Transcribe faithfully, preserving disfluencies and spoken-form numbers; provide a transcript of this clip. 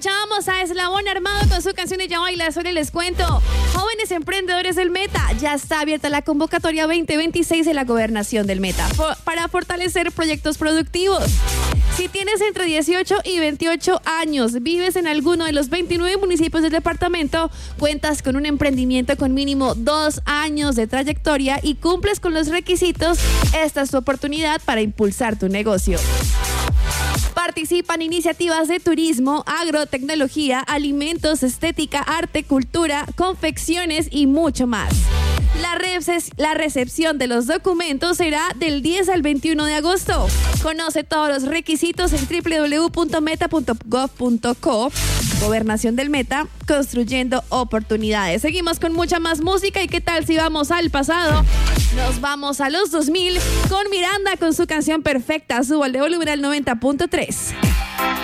Vamos a Eslabón Armado con su canción de Ya Baila Sola. Les cuento, jóvenes emprendedores del Meta, ya está abierta la convocatoria veinte veintiséis de la Gobernación del Meta for, para fortalecer proyectos productivos. Si tienes entre dieciocho y veintiocho años, vives en alguno de los veintinueve municipios del departamento, cuentas con un emprendimiento con mínimo dos años de trayectoria y cumples con los requisitos, esta es tu oportunidad para impulsar tu negocio. Participan iniciativas de turismo, agrotecnología, alimentos, estética, arte, cultura, confecciones y mucho más. La, reces- la recepción de los documentos será del diez al veintiuno de agosto. Conoce todos los requisitos en doble u doble u doble u punto meta punto gov punto co. Gobernación del Meta, construyendo oportunidades. Seguimos con mucha más música y qué tal si vamos al pasado. Nos vamos a los dos mil con Miranda con su canción Perfecta. Suba el de volumen al noventa punto tres.